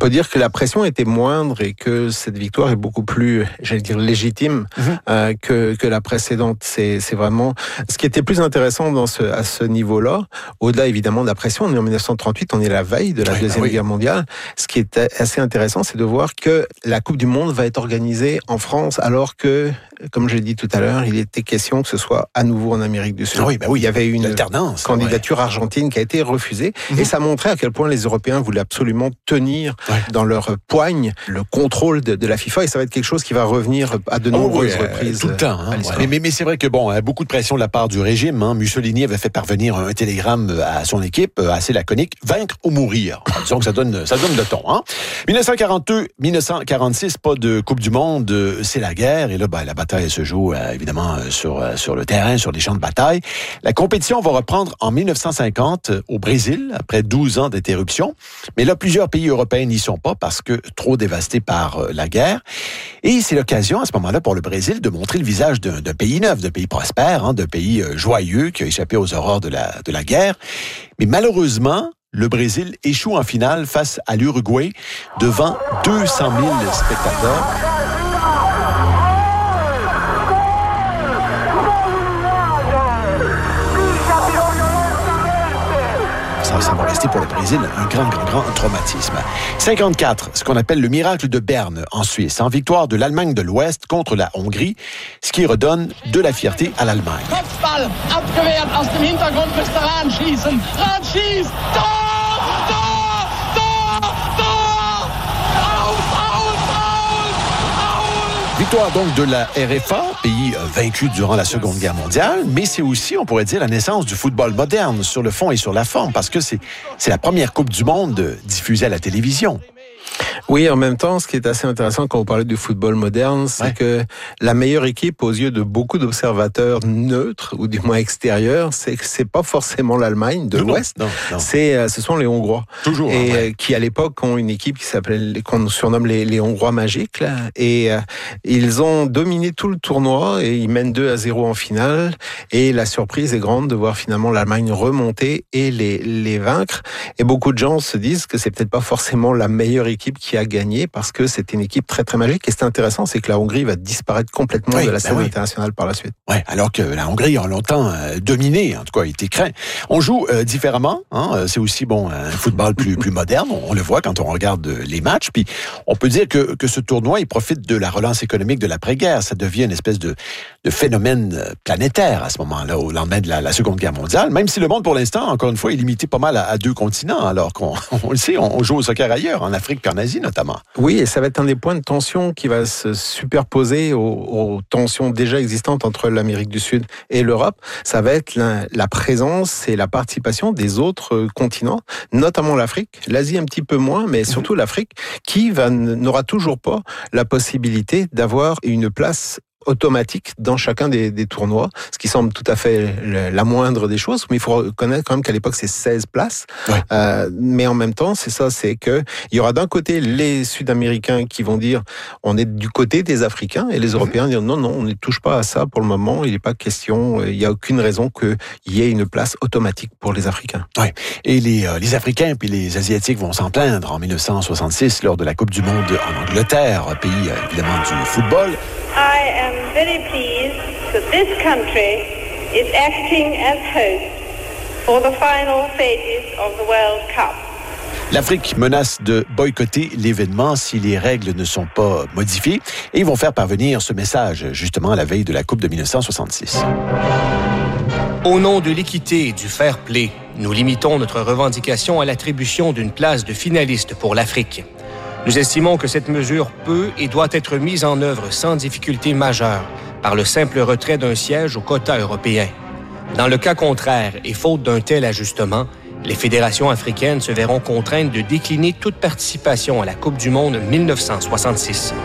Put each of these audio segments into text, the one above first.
peut dire que la pression était moindre et que cette victoire est beaucoup plus, j'allais dire, légitime que la précédente. C'est vraiment ce qui était plus intéressant à ce niveau-là. Au-delà évidemment de la pression, on est en 1938, on est la veille de la Deuxième Guerre mondiale. Ce qui est assez intéressant, c'est de voir que la Coupe du Monde va être organisée en France, alors que, comme je l'ai dit tout à l'heure, il était question que ce soit à nouveau en Amérique du Sud. Il y avait une candidature argentine qui a été refusée, et ça montrait à quel point les Européens voulaient absolument tenir dans leur poigne le contrôle de la FIFA, et ça va être quelque chose qui va revenir à de nombreuses reprises. Tout le temps. Mais c'est vrai que beaucoup de pression de la part du régime. Mussolini avait fait parvenir un télégramme à son équipe, assez laconique: vaincre ou mourir. Disons que ça donne le ton. 1942-1946, pas de Coupe du Monde, c'est la guerre, et là, la bataille se joue évidemment sur le terrain, sur les champs de bataille. La compétition va reprendre en 1950 au Brésil, après 12 ans d'interruption. Mais là, plusieurs pays européens n'y sont pas parce que trop dévastés par la guerre. Et c'est l'occasion, à ce moment-là, pour le Brésil de montrer le visage d'un pays neuf, d'un pays prospère, d'un pays joyeux qui a échappé aux horreurs de la guerre. Mais malheureusement, le Brésil échoue en finale face à l'Uruguay devant 200 000 spectateurs. Ça va rester pour le Brésil un grand traumatisme. 54, ce qu'on appelle le miracle de Berne en Suisse, en victoire de l'Allemagne de l'Ouest contre la Hongrie, ce qui redonne de la fierté à l'Allemagne. Kopfball, abgewehrt aus dem Hintergrund müsste Rahn schießen. Rahn schießt! Victoire donc de la RFA, pays vaincu durant la Seconde Guerre mondiale, mais c'est aussi, on pourrait dire, la naissance du football moderne sur le fond et sur la forme, parce que c'est la première Coupe du Monde diffusée à la télévision. Oui, en même temps, ce qui est assez intéressant quand vous parlez du football moderne, c'est que la meilleure équipe aux yeux de beaucoup d'observateurs neutres, ou du moins extérieurs, c'est pas forcément l'Allemagne de l'Ouest, ce sont les Hongrois. Toujours. Et qui à l'époque ont une équipe qu'on surnomme les Hongrois magiques, là, et ils ont dominé tout le tournoi, et ils mènent 2-0 en finale, et la surprise est grande de voir finalement l'Allemagne remonter et les vaincre. Et beaucoup de gens se disent que c'est peut-être pas forcément la meilleure équipe qui a gagné, parce que c'était une équipe très très magique. Et c'est intéressant, c'est que la Hongrie va disparaître complètement de la scène internationale par la suite. Alors que la Hongrie a longtemps dominé, en tout cas été craint. On joue différemment, c'est aussi un football plus moderne, on le voit quand on regarde les matchs. Puis on peut dire que ce tournoi, il profite de la relance économique de l'après-guerre. Ça devient une espèce de phénomène planétaire à ce moment-là, au lendemain de la Seconde Guerre mondiale, même si le monde, pour l'instant, encore une fois, est limité pas mal à 2 continents, alors qu'on le sait, on joue au soccer ailleurs, en Afrique puis en Asie notamment. Oui, et ça va être un des points de tension qui va se superposer aux tensions déjà existantes entre l'Amérique du Sud et l'Europe. Ça va être la présence et la participation des autres continents, notamment l'Afrique, l'Asie un petit peu moins, mais surtout l'Afrique, qui n'aura toujours pas la possibilité d'avoir une place automatique dans chacun des tournois, ce qui semble tout à fait la moindre des choses, mais il faut reconnaître quand même qu'à l'époque c'est 16 places, mais en même temps c'est que il y aura d'un côté les Sud-Américains qui vont dire on est du côté des Africains, et les Européens dire non, on ne touche pas à ça pour le moment, il n'est pas question, il n'y a aucune raison qu'il y ait une place automatique pour les Africains. Et les Africains puis les Asiatiques vont s'en plaindre en 1966 lors de la Coupe du Monde en Angleterre, pays évidemment du football. I am very pleased that this country is acting as host for the final stages of the World Cup. L'Afrique menace de boycotter l'événement si les règles ne sont pas modifiées, et ils vont faire parvenir ce message justement à la veille de la Coupe de 1966. Au nom de l'équité et du fair play, nous limitons notre revendication à l'attribution d'une place de finaliste pour l'Afrique. Nous estimons que cette mesure peut et doit être mise en œuvre sans difficulté majeure par le simple retrait d'un siège au quota européen. Dans le cas contraire, et faute d'un tel ajustement, les fédérations africaines se verront contraintes de décliner toute participation à la Coupe du Monde 1966.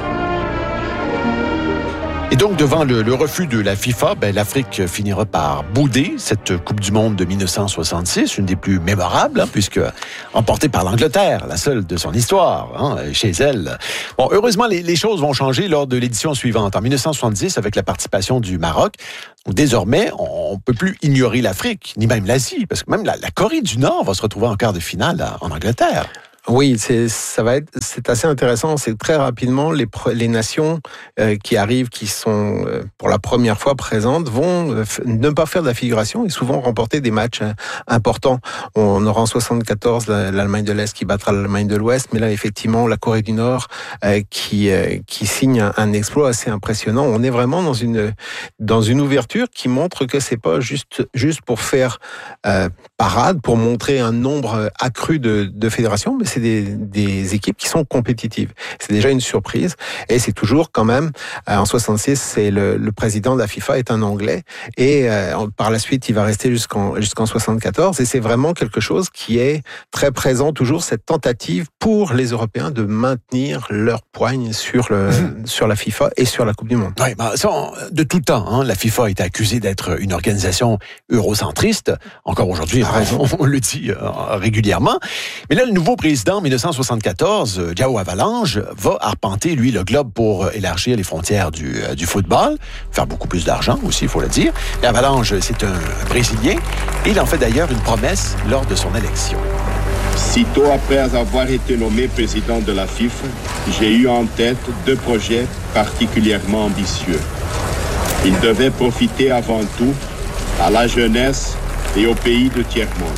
Et donc, devant le refus de la FIFA, l'Afrique finira par bouder cette Coupe du Monde de 1966, une des plus mémorables, puisque emportée par l'Angleterre, la seule de son histoire, chez elle. Bon, heureusement, les choses vont changer lors de l'édition suivante, en 1970, avec la participation du Maroc. Donc, désormais, on ne peut plus ignorer l'Afrique, ni même l'Asie, parce que même la Corée du Nord va se retrouver en quart de finale en Angleterre. Oui, c'est assez intéressant. C'est très rapidement les nations qui arrivent, qui sont pour la première fois présentes, vont ne pas faire de la figuration et souvent remporter des matchs importants. On aura en 74 l'Allemagne de l'Est qui battra l'Allemagne de l'Ouest, mais là effectivement la Corée du Nord qui signe un exploit assez impressionnant. On est vraiment dans une ouverture qui montre que c'est pas juste pour faire parade, pour montrer un nombre accru de fédérations, mais c'est des équipes qui sont compétitives. C'est déjà une surprise et c'est toujours quand même, en 66, c'est le président de la FIFA est un Anglais et par la suite il va rester jusqu'en 74 et c'est vraiment quelque chose qui est très présent toujours, cette tentative pour les Européens de maintenir leur poigne sur la FIFA et sur la Coupe du Monde. Oui, de tout temps, la FIFA est accusée d'être une organisation eurocentriste. Encore aujourd'hui, on le dit régulièrement. Mais là, le nouveau président, en 1974, João Havelange, va arpenter, lui, le globe pour élargir les frontières du football, faire beaucoup plus d'argent aussi, il faut le dire. Et Havelange, c'est un Brésilien, et il en fait d'ailleurs une promesse lors de son élection. Sitôt après avoir été nommé président de la FIFA, j'ai eu en tête 2 projets particulièrement ambitieux. Ils devaient profiter avant tout à la jeunesse e ao pays do tiers-monde.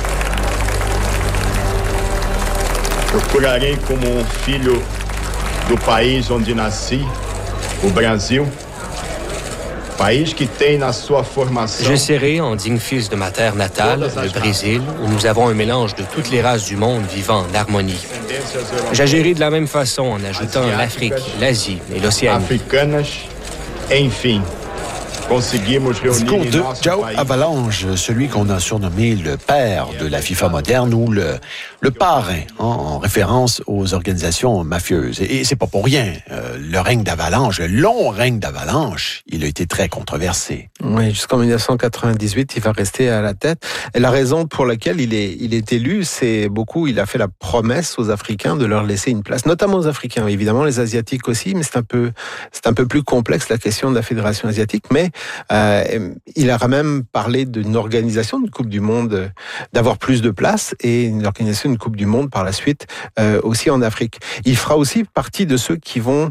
Procurarei como filho do país onde nasci, o Brasil, país que tem na sua formação. Je serai en digne fils de ma terre natale, le Brésil, où nous avons un mélange de toutes les races du monde vivant en harmonie. J'agirai de la même façon en ajoutant l'Afrique, l'Asie et l'Océanie. Africanas, enfim. Discours de João Havelange, celui qu'on a surnommé le père de la FIFA moderne ou le parrain, en référence aux organisations mafieuses. Et c'est pas pour rien. Le règne d'Havelange, le long règne d'Havelange, il a été très controversé. Oui, jusqu'en 1998, il va rester à la tête. Et la raison pour laquelle il est élu, il a fait la promesse aux Africains de leur laisser une place, notamment aux Africains, évidemment les Asiatiques aussi, mais c'est un peu plus complexe la question de la Fédération asiatique, mais il a même parlé d'une organisation de Coupe du Monde, d'avoir plus de place et une organisation de Coupe du Monde par la suite aussi en Afrique. Il fera aussi partie de ceux qui vont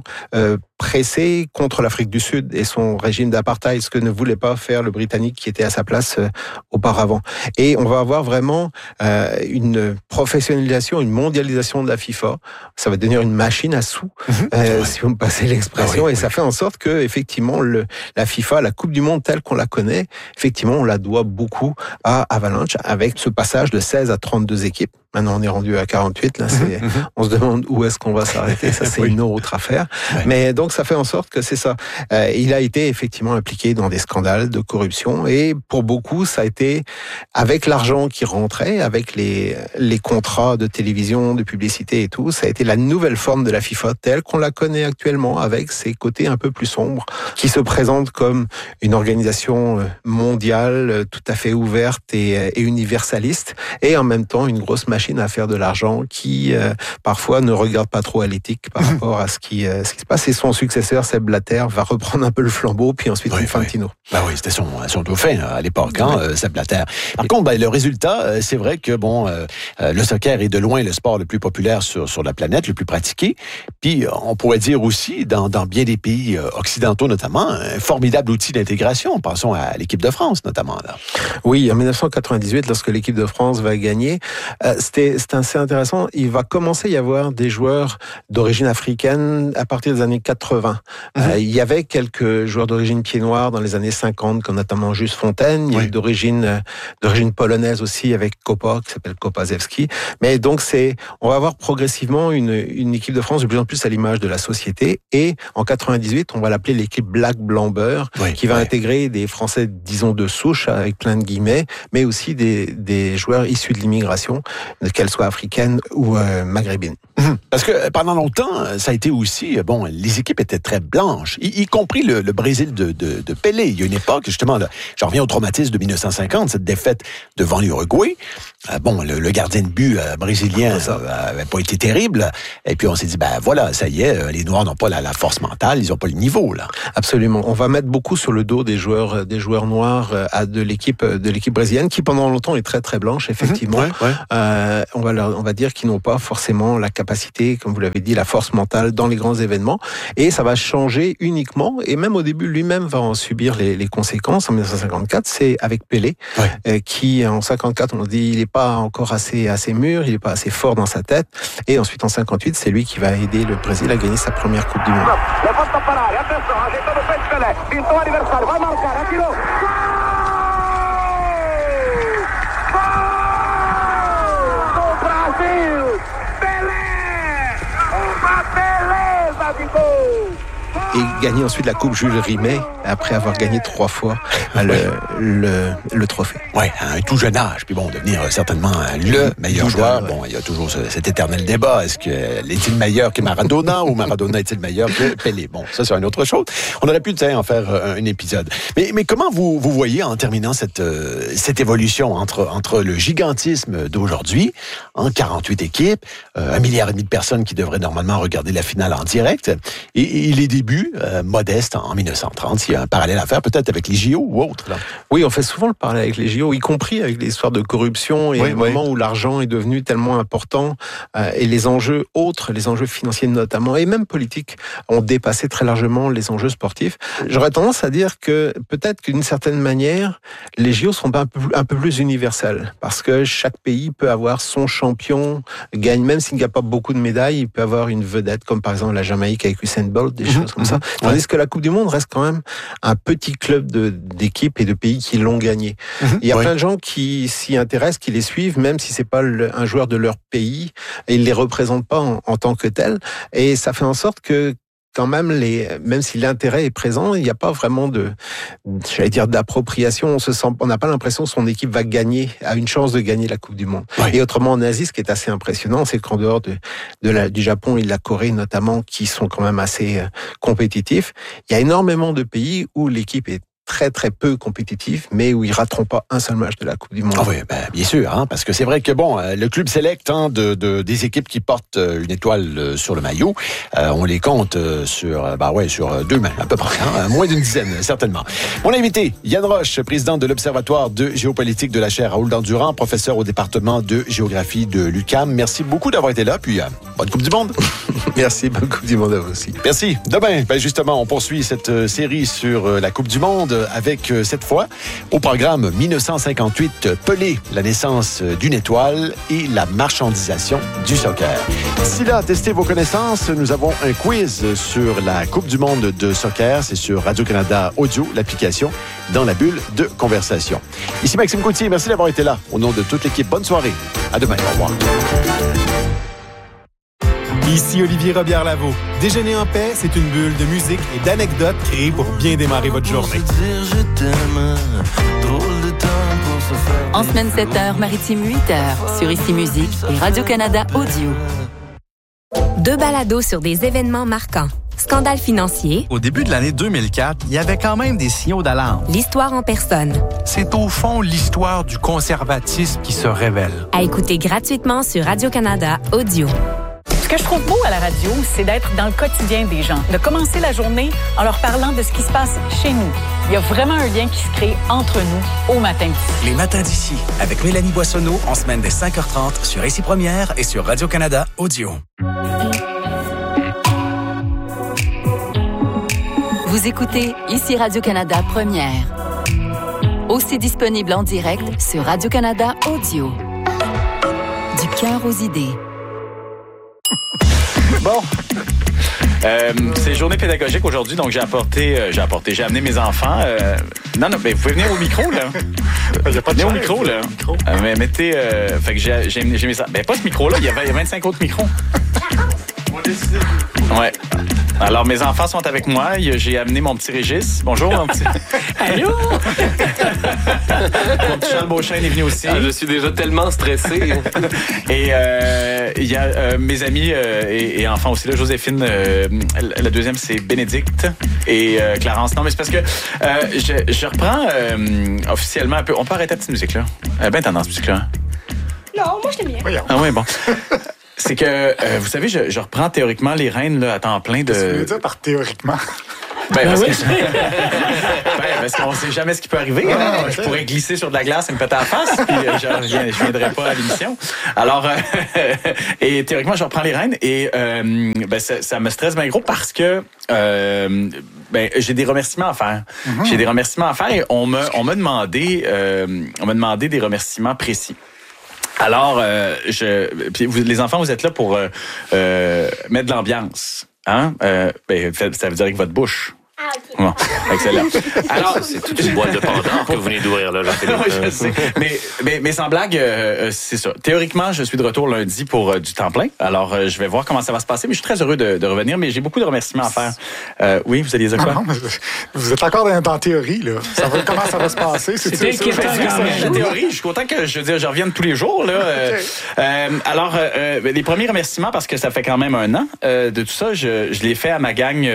pressé contre l'Afrique du Sud et son régime d'apartheid, ce que ne voulait pas faire le Britannique qui était à sa place auparavant. Et on va avoir vraiment une professionnalisation, une mondialisation de la FIFA. Ça va devenir une machine à sous, si vous me passez l'expression, et ça fait en sorte que effectivement la FIFA, la Coupe du Monde telle qu'on la connaît, effectivement on la doit beaucoup à Havelange avec ce passage de 16 à 32 équipes. Maintenant, on est rendu à 48. Là, on se demande où est-ce qu'on va s'arrêter. Ça, c'est une autre affaire. Mais donc, ça fait en sorte que c'est ça. Il a été effectivement impliqué dans des scandales de corruption. Et pour beaucoup, ça a été avec l'argent qui rentrait, avec les contrats de télévision, de publicité et tout, ça a été la nouvelle forme de la FIFA telle qu'on la connaît actuellement, avec ses côtés un peu plus sombres, qui se présente comme une organisation mondiale tout à fait ouverte et universaliste, et en même temps une grosse machine à faire de l'argent qui parfois ne regarde pas trop à l'éthique par rapport à ce qui se passe. Et son successeur, Sepp Blatter, va reprendre un peu le flambeau, puis ensuite Infantino. Bah oui, c'était son dauphin à l'époque, Sepp Blatter. Par contre, le résultat, c'est vrai que le soccer est de loin le sport le plus populaire sur la planète, le plus pratiqué. Puis on pourrait dire aussi, dans bien des pays occidentaux notamment, un formidable outil d'intégration. Pensons à l'équipe de France notamment. Là. Oui, en 1998, lorsque l'équipe de France va gagner, c'était assez intéressant. Il va commencer à y avoir des joueurs d'origine africaine à partir des années 80. Il y avait quelques joueurs d'origine pied-noir dans les années 50, comme notamment Juste Fontaine. Il y a d'origine polonaise aussi avec Kopa, qui s'appelle Kopaszewski. Mais donc on va avoir progressivement une équipe de France de plus en plus à l'image de la société. Et en 98, on va l'appeler l'équipe Black Blamber, qui va intégrer des Français, disons, de souche, avec plein de guillemets, mais aussi des joueurs issus de l'immigration, qu'elle soit africaine ou maghrébine. Parce que pendant longtemps, ça a été aussi, les équipes étaient très blanches, y compris le Brésil de Pelé. Il y a une époque, justement, j'en reviens au traumatisme de 1950, cette défaite devant l'Uruguay. Le gardien de but brésilien n'avait pas été terrible. Et puis on s'est dit, ça y est, les Noirs n'ont pas la force mentale, ils n'ont pas le niveau, là. Absolument. On va mettre beaucoup sur le dos des joueurs noirs de l'équipe brésilienne, qui pendant longtemps est très très blanche, effectivement. on va dire qu'ils n'ont pas forcément la capacité, comme vous l'avez dit, la force mentale dans les grands événements. Et ça va changer uniquement, et même au début, lui-même va en subir les conséquences. En 1954, c'est avec Pelé, qui en 54, on dit, il n'est pas encore assez mûr, il n'est pas assez fort dans sa tête. Et ensuite, en 58, c'est lui qui va aider le Brésil à gagner sa première Coupe du Monde. Et gagner ensuite la Coupe Jules Rimet après avoir gagné 3 fois le trophée. Ouais, à un tout jeune âge. Puis bon, devenir certainement le meilleur joueur. Bon, il y a toujours cet éternel débat. Est-il meilleur que Maradona ou Maradona est-il meilleur que Pelé? Bon, ça c'est une autre chose. On aurait pu en faire un épisode. Mais comment vous voyez en terminant cette évolution entre le gigantisme d'aujourd'hui, en 48 équipes, 1,5 milliard de personnes qui devraient normalement regarder la finale en direct, et les débuts modestes en 1930. Il y a un parallèle à faire peut-être avec les JO ou autre. Là. Oui, on fait souvent le parallèle avec les JO, y compris avec l'histoire de corruption et le moment où l'argent est devenu tellement important et les enjeux autres, les enjeux financiers notamment, et même politiques, ont dépassé très largement les enjeux sportifs. J'aurais tendance à dire que peut-être qu'une certaine manière, les JO sont un peu plus universels, parce que chaque pays peut avoir son champion, gagne, même s'il n'y a pas beaucoup de médailles, il peut avoir une vedette, comme par exemple la Jamaïque avec Usain Bolt, des choses comme ça. Tandis que la Coupe du Monde reste quand même un petit club d'équipes et de pays qui l'ont gagné. Il y a plein de gens qui s'y intéressent, qui les suivent, même si c'est pas un joueur de leur pays, et ils les représentent pas en tant que tel. Et ça fait en sorte que quand même, même si l'intérêt est présent, il n'y a pas vraiment d'appropriation. On n'a pas l'impression que son équipe va gagner, a une chance de gagner la Coupe du Monde. Oui. Et autrement, en Asie, ce qui est assez impressionnant, c'est qu'en dehors du Japon et de la Corée notamment, qui sont quand même assez compétitifs, il y a énormément de pays où l'équipe est très très peu compétitif, mais où ils rateront pas un seul match de la Coupe du Monde. Ah oui, bien sûr, parce que c'est vrai que le club select des équipes qui portent une étoile sur le maillot, on les compte sur 2 mains à peu près, moins d'une dizaine certainement. Mon invité, Yann Roche, président de l'Observatoire de géopolitique de la chaire Raoul Dandurand, professeur au département de géographie de l'UQAM. Merci beaucoup d'avoir été là, puis bonne Coupe du Monde. Merci, bonne Coupe du Monde à vous aussi. Merci. Demain, justement, on poursuit cette série sur la Coupe du Monde avec cette fois au programme 1958, Pelé, la naissance d'une étoile et la marchandisation du soccer. D'ici là, testez vos connaissances. Nous avons un quiz sur la Coupe du Monde de soccer. C'est sur Radio-Canada Audio, l'application dans la bulle de conversation. Ici Maxime Gauthier, merci d'avoir été là. Au nom de toute l'équipe, bonne soirée. À demain. Au revoir. Ici Olivier Robillard-Lavaux. Déjeuner en paix, c'est une bulle de musique et d'anecdotes créées pour bien démarrer votre journée. En semaine 7h, Maritime 8h, sur Ici Musique et Radio-Canada Audio. 2 balados sur des événements marquants. Scandale financier. Au début de l'année 2004, il y avait quand même des signaux d'alarme. L'histoire en personne. C'est au fond l'histoire du conservatisme qui se révèle. À écouter gratuitement sur Radio-Canada Audio. Ce que je trouve beau à la radio, c'est d'être dans le quotidien des gens, de commencer la journée en leur parlant de ce qui se passe chez nous. Il y a vraiment un lien qui se crée entre nous au matin d'ici. Les matins d'ici, avec Mélanie Boissonneau, en semaine dès 5h30 sur Ici Première et sur Radio-Canada Audio. Vous écoutez Ici Radio-Canada Première. Aussi disponible en direct sur Radio-Canada Audio. Du cœur aux idées. Bon, c'est journée pédagogique aujourd'hui, donc j'ai amené mes enfants. Non, mais vous pouvez venir au micro, là. Venez au micro, là. Mais mettez, fait que j'ai mes... Ben, pas ce micro-là, il y a 25 autres micros. Ouais. Alors, mes enfants sont avec moi. J'ai amené mon petit Régis. Bonjour, mon petit. Allô? Mon petit Charles Beauchesne est venu aussi. Je suis déjà tellement stressé. Et il y a mes amis et enfants aussi. Là, Joséphine, la deuxième, c'est Bénédicte et Clarence. Non, mais c'est parce que je reprends officiellement un peu. On peut arrêter la petite musique, là. Ben tendance, musique, là. Non, moi, je t'aime bien. Voyons. Ah oui, bon. C'est que, vous savez, je reprends théoriquement les rênes là, à temps plein de... Qu'est-ce que tu veux dire par théoriquement? Ben, parce que... parce qu'on sait jamais ce qui peut arriver. Hein? Je pourrais glisser sur de la glace et me péter à la face, puis je viendrai pas à l'émission. Alors, et théoriquement, je reprends les rênes et ça me stresse bien gros parce que j'ai des remerciements à faire. J'ai des remerciements à faire et on m'a demandé des remerciements précis. Alors, puis les enfants, vous êtes là pour mettre de l'ambiance, hein? Ça veut dire avec votre bouche. Ah, OK. Bon, excellent. Alors, c'est toute une boîte de Pandore que vous venez d'ouvrir, là. Oui, je sais. Mais sans blague, c'est ça. Théoriquement, je suis de retour lundi pour du temps plein. Alors, je vais voir comment ça va se passer. Mais je suis très heureux de revenir. Mais j'ai beaucoup de remerciements à faire. Oui, vous alliez dire quoi? Non, mais vous êtes encore dans théorie, là. Comment ça va se passer? C'est la théorie. Je suis content que je revienne tous les jours, là. Alors, les premiers remerciements, parce que ça fait quand même 1 an de tout ça, je l'ai fait à ma gang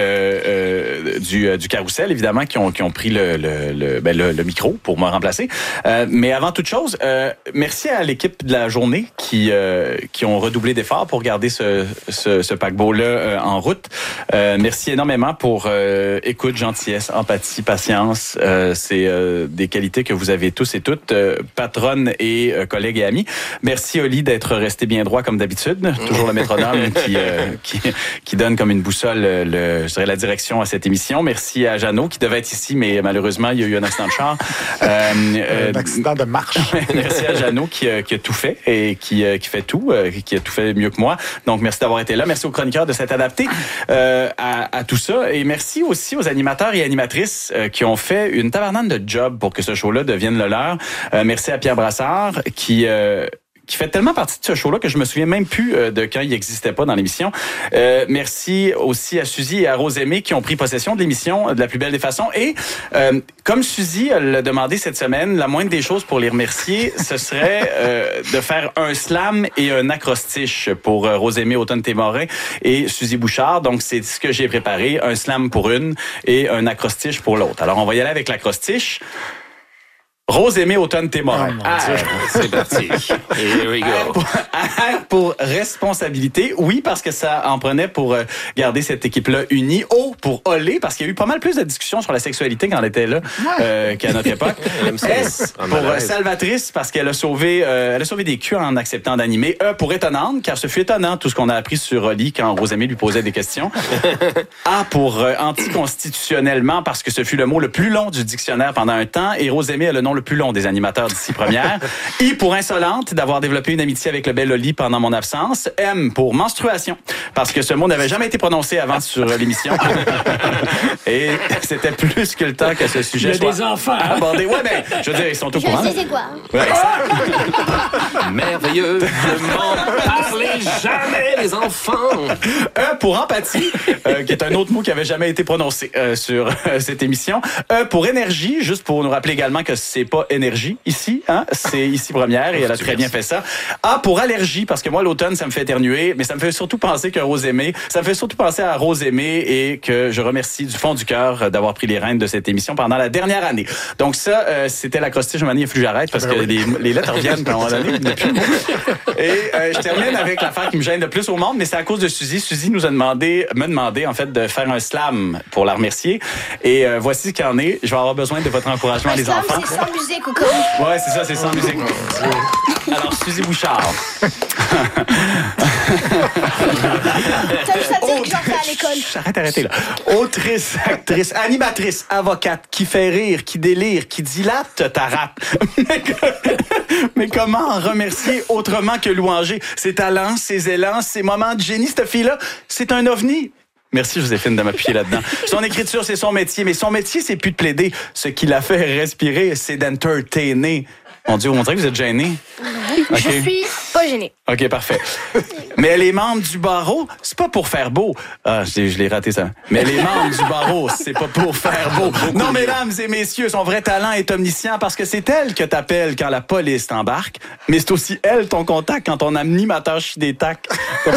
du Carrousel, évidemment, qui ont pris le micro pour me remplacer. Mais avant toute chose, merci à l'équipe de la journée qui ont redoublé d'efforts pour garder ce paquebot-là en route. Merci énormément pour écoute, gentillesse, empathie, patience. C'est des qualités que vous avez tous et toutes, patronnes et collègues et amis. Merci, Oli, d'être resté bien droit comme d'habitude. Toujours le métronome qui donne comme une boussole je dirais la direction à cette émission. Merci à Jeannot qui devait être ici, mais malheureusement, il y a eu un accident de char. Un accident de marche. Merci à Jeannot qui a tout fait et qui fait tout, qui a tout fait mieux que moi. Donc, merci d'avoir été là. Merci aux chroniqueurs de s'être adaptés à tout ça. Et merci aussi aux animateurs et animatrices qui ont fait une tabarnane de job pour que ce show-là devienne le leur. Merci à Pierre Brassard qui fait tellement partie de ce show-là que je me souviens même plus de quand il n'existait pas dans l'émission. Merci aussi à Suzy et à Rose-Aimée qui ont pris possession de l'émission de la plus belle des façons. Et comme Suzy l'a demandé cette semaine, la moindre des choses pour les remercier, ce serait de faire un slam et un acrostiche pour Rose-Aimée Automne-Témorin et Suzy Bouchard. Donc, c'est ce que j'ai préparé. Un slam pour une et un acrostiche pour l'autre. Alors, on va y aller avec l'acrostiche. Rose-Aimée Automne-Témorin. C'est parti. Here we go. Pour responsabilité, oui, parce que ça en prenait pour garder cette équipe-là unie. O pour Olé, parce qu'il y a eu pas mal plus de discussions sur la sexualité quand elle était là qu'à notre époque. S pour Salvatrice, parce qu'elle a sauvé des culs en acceptant d'animer. E pour Étonnante, car ce fut étonnant tout ce qu'on a appris sur Oli quand Rose-Aimée lui posait des questions. A pour anticonstitutionnellement, parce que ce fut le mot le plus long du dictionnaire pendant un temps, et Rose-Aimée a le nom le plus long des animateurs d'ici première. I pour Insolente, d'avoir développé une amitié avec le bel Oli pendant mon absence. M pour Menstruation, parce que ce mot n'avait jamais été prononcé avant sur l'émission. Et c'était plus que le temps que ce sujet soit des enfants abordé. Ouais, ben, je veux dire, ils sont au courant. Je sais c'est quoi. Ouais, merveilleux. Ne m'en parlez jamais, les enfants. E pour Empathie, qui est un autre mot qui avait jamais été prononcé sur cette émission. E pour Énergie, juste pour nous rappeler également que c'est pas énergie ici, hein? C'est ici première et elle a très bien fait ça. A pour Allergie, parce que moi, l'automne, ça me fait éternuer, mais ça me fait surtout penser que Rose-Aimée, ça me fait surtout penser à Rose-Aimée et que je remercie du fond du cœur d'avoir pris les rênes de cette émission pendant la dernière année. Donc ça, c'était l'acrostiche. Il faut que j'arrête parce que les lettres reviennent quand on a donné depuis. Et je termine avec l'affaire qui me gêne le plus au monde, mais c'est à cause de Suzy. Suzy me demandé en fait de faire un slam pour la remercier. Et voici ce qu'il en est. Je vais avoir besoin de votre encouragement, les enfants. C'est sans musique ou quoi? Ouais, c'est ça, c'est sans musique. Alors, Suzy Bouchard. T'as juste à dire que j'en fais à l'école. Arrêtez là. Autrice, actrice, animatrice, avocate, qui fait rire, qui délire, qui dilate ta rap. Mais comment en remercier autrement que louanger ses talents, ses élans, ses moments de génie? Cette fille-là, c'est un ovni. Merci, Joséphine, de m'appuyer là-dedans. Son écriture, c'est son métier, mais son métier, c'est plus de plaider. Ce qui la fait respirer, c'est d'entertainer. Mon Dieu, vous montrez que vous êtes gêné? Okay. Je suis pas gêné. OK, parfait. Mais elle est membre du barreau, c'est pas pour faire beau. Ah, je l'ai raté ça. Mais elle est membre du barreau, c'est pas pour faire beau. Non, mesdames et messieurs, son vrai talent est omniscient parce que c'est elle que t'appelles quand la police t'embarque, mais c'est aussi elle ton contact quand ton animateur chie des tacs. Je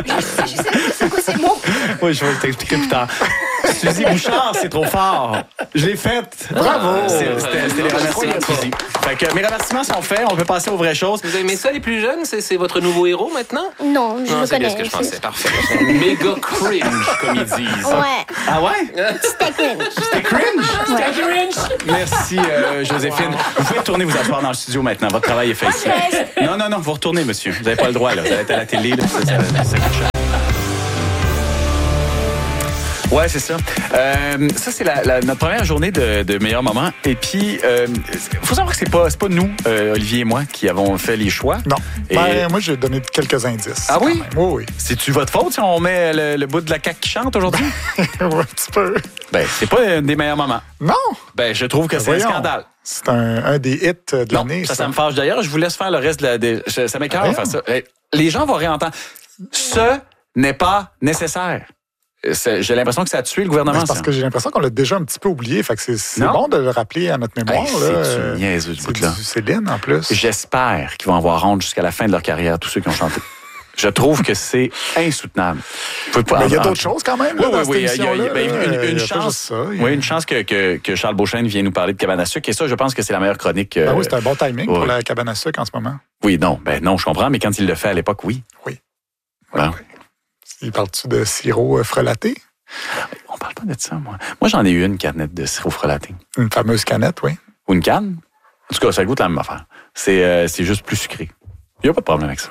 sais pas c'est quoi ces mots. Oui, je vais t'expliquer plus tard. Suzy Bouchard, c'est trop fort. Je l'ai faite. Bravo. C'était les remerciements de Suzy. Fait que mes remerciements sont faits. On peut passer aux vraies choses. Vous aimez ça, les plus jeunes? C'est votre nouveau héros maintenant? Non, je le c'est bien connais. ce que je pensais. Parfait. Méga cringe, comme ils disent. Ouais. Ah ouais? C'était cringe. C'était cringe? C'était cringe! Merci, Joséphine. Vous pouvez retourner vous asseoir dans le studio maintenant. Votre travail est fait ici. Non, vous retournez, monsieur. Vous n'avez pas le droit, là. Vous allez être à la télé, là. Ça coûte cher. Ouais, c'est ça. Ça, c'est notre première journée de meilleurs moments. Et puis, faut savoir que c'est pas nous, Olivier et moi, qui avons fait les choix. Non. Moi, j'ai donné quelques indices. Ah oui? Oui. C'est-tu votre faute si on met le bout de la CAQ qui chante aujourd'hui? Oui, un petit peu. Ben, c'est pas un des meilleurs moments. Non. Ben, je trouve que c'est un scandale. C'est un des hits de l'année. Ça me fâche. D'ailleurs, je vous laisse faire le reste ça m'écoeure de faire ça. Les gens vont réentendre. Ce n'est pas nécessaire. J'ai l'impression que ça a tué le gouvernement. C'est parce que j'ai l'impression qu'on l'a déjà un petit peu oublié. Fait que c'est bon de le rappeler à notre mémoire. C'est du niaiseux, ce bout-là. C'est Céline, en plus. J'espère qu'ils vont avoir honte jusqu'à la fin de leur carrière, tous ceux qui ont chanté. Je trouve que c'est insoutenable. Mais il y a d'autres choses quand même. Oui. Il y a une chance. Une chance que Charles Beauchesne vienne nous parler de cabane à sucre. Et ça, je pense que c'est la meilleure chronique. Oui, c'est un bon timing pour la cabane à sucre en ce moment. Oui, non, je comprends. Mais quand il le fait à l'époque, oui. Oui. Bon. Il parle-tu de sirop frelaté? On parle pas de ça, moi. Moi, j'en ai eu une canette de sirop frelaté. Une fameuse canette, oui. Ou une canne? En tout cas, ça goûte la même affaire. C'est juste plus sucré. Il n'y a pas de problème avec ça.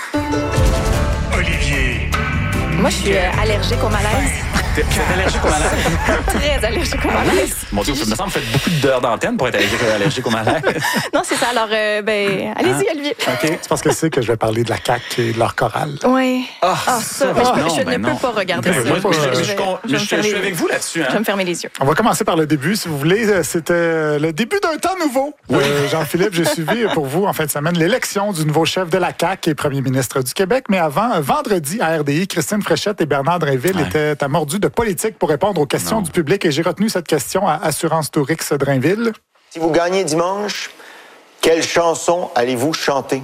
Olivier. Moi, je suis allergique au malaise. T'es allergique au malaise? Très allergique au malaise. Mon Dieu, il me semble que vous faites beaucoup d'heures d'antenne pour être allergique au malaise. Non, c'est ça. Alors, allez-y, Olivier. OK. C'est parce que c'est que je vais parler de la CAQ et de leur chorale. Oui. Ça, je ne peux pas regarder ça. Je suis avec vous là-dessus. Je vais me fermer les yeux. On va commencer par le début, si vous voulez. C'était le début d'un temps nouveau. Jean-Philippe, j'ai suivi pour vous, en fin de semaine, l'élection du nouveau chef de la CAQ et premier ministre du Québec. Mais avant, vendredi, à RDI, Christine Fréchette et Bernard Drainville étaient amordus de politique pour répondre aux questions du public. Et j'ai retenu cette question à Assurance Tourix Drainville. Si vous gagnez dimanche, quelle chanson allez-vous chanter?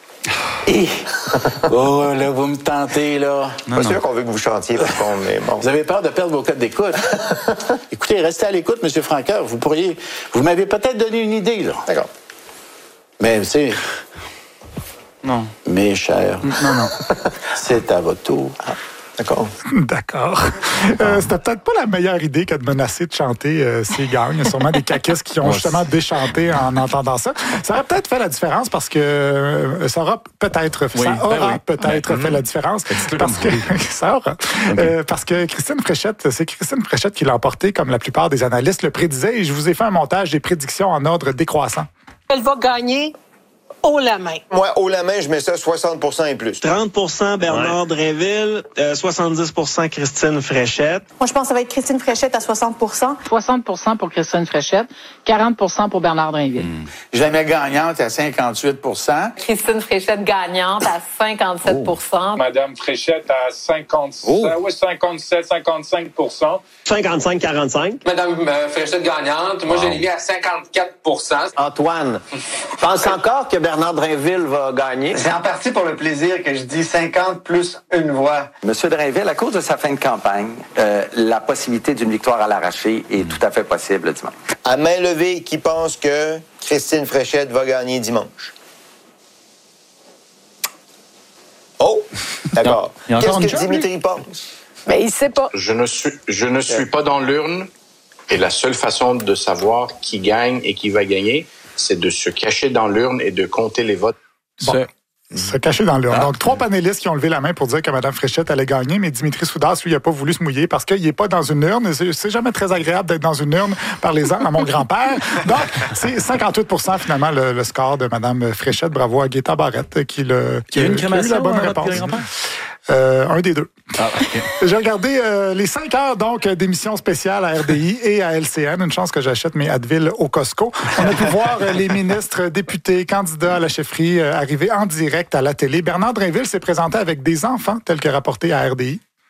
Oh, là, vous me tentez, là. Pas sûr qu'on veut que vous chantiez, par contre, mais bon. Vous avez peur de perdre vos codes d'écoute. Écoutez, restez à l'écoute, M. Franqueur. Vous m'avez peut-être donné une idée, là. D'accord. Mais, c'est... Non. Mes chers. Non. C'est à votre tour. D'accord. C'était peut-être pas la meilleure idée que de menacer de chanter s'ils gagnent. Il y a sûrement des caquistes qui ont justement déchanté en entendant ça. Ça aurait peut-être fait la différence parce que ça aura peut-être fait la différence. Parce que Christine Fréchette, c'est Christine Fréchette qui l'a emporté, comme la plupart des analystes le prédisaient. Et je vous ai fait un montage des prédictions en ordre décroissant. Elle va gagner haut la main. Moi, haut la main, je mets ça 60% et plus. 30% Bernard Drainville, 70% Christine Fréchette. Moi, je pense que ça va être Christine Fréchette à 60%. 60% pour Christine Fréchette, 40% pour Bernard Drainville. Je la mets gagnante à 58%. Christine Fréchette gagnante à 57%. Madame Fréchette à 57, 55%. 55-45. Madame Fréchette gagnante, moi, je l'ai mis à 54%. Antoine, pense encore que Bernard Drainville va gagner. C'est en partie pour le plaisir que je dis 50 plus une voix. Monsieur Drainville, à cause de sa fin de campagne, la possibilité d'une victoire à l'arraché est tout à fait possible dimanche. À main levée, qui pense que Christine Fréchette va gagner dimanche? Oh, d'accord. Qu'est-ce que Dimitri pense? Mais il sait pas. Je ne suis pas dans l'urne et la seule façon de savoir qui gagne et qui va gagner, c'est de se cacher dans l'urne et de compter les votes. Bon. Se cacher dans l'urne. Donc, 3 panélistes qui ont levé la main pour dire que Mme Fréchette allait gagner, mais Dimitri Soudas, lui, il n'a pas voulu se mouiller parce qu'il n'est pas dans une urne. C'est jamais très agréable d'être dans une urne, parlez-en à mon grand-père. Donc, c'est 58% finalement le score de Mme Fréchette. Bravo à Gaétan Barrette qui a eu la bonne réponse. Un des deux. Okay. J'ai regardé les 5 heures donc d'émissions spéciales à RDI et à LCN. Une chance que j'achète mes Advil au Costco. On a pu voir les ministres, députés, candidats à la chefferie arriver en direct à la télé. Bernard Drainville s'est présenté avec des enfants, tel que rapporté à RDI. C'est quoi? Il y a eu une crémation. Hein? D'accord. Il y a encore une chance? OK. C'est parce que c'est que Christine Fréchette qui l'a emporté, comme la plupart des analystes le prédisaient. Et je vous ai fait un montage des prédictions en ordre décroissant.